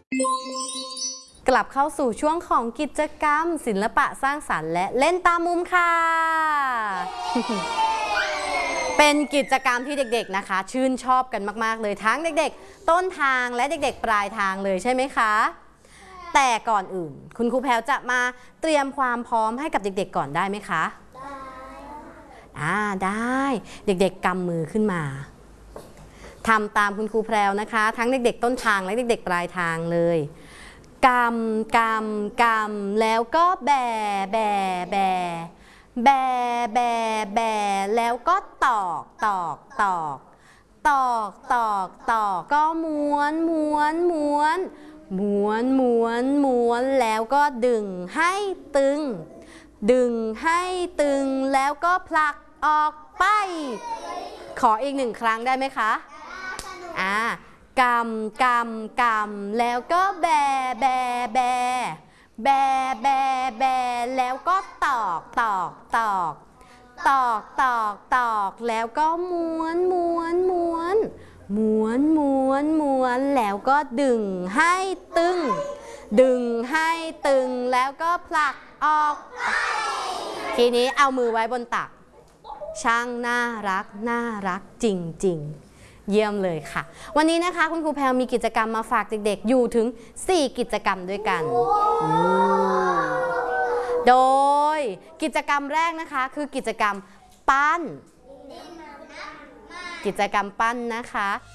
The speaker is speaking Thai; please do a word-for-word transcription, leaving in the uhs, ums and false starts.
กลับเข้าสู่ช่วงของกิจกรรมศิลปะสร้างสรรค์และเล่นตามมุมค่ะ เป็นกิจกรรมที่เด็กๆนะคะชื่นชอบกันมากๆเลยทั้งเด็กๆต้นทางและเด็กๆปลายทางเลยใช่ไหมคะแต่ก่อนอื่นคุณครูแพรวจะมาเตรียมความพร้อมให้กับเด็กๆก่อนได้ไหมคะได้อ่าได้เด็กๆกำมือขึ้นมาทำตามคุณครูแพรวนะคะทั้งเด็กๆต้นทางและเด็กๆปลายทางเลยกำกำกำแล้วก็แบแบแบแบแบแบแล้วก็ตอกตอกตอกตอกตอกตอกก็ม้วนม้วนม้วนม้วนม้วนม้วนแล้วก็ดึงให้ตึงดึงให้ตึงแล้วก็ผลักออกไปขออีกหนึ่งครั้งได้ไหมคะอ่ากำกำกำแล้วก็แบแบแบแบแบแบแล้วก็ตอกตอกตอกตอกตอกตอกแล้วก็ม้วนม้วนม้วนม้วนม้วนม้วนแล้วก็ดึงให้ตึงดึงให้ตึงแล้วก็ผลักออกทีนี้เอามือไว้บนตักช่างน่ารักน่ารักจริงๆเยี่ยมเลยค่ะวันนี้นะคะคุณครูแพรวมีกิจกรรมมาฝากเด็กๆอยู่ถึงสี่กิจกรรมด้วยกันโดยกิจกรรมแรกนะคะคือกิจกรรมปั้นกิจกรรมปั้นนะคะ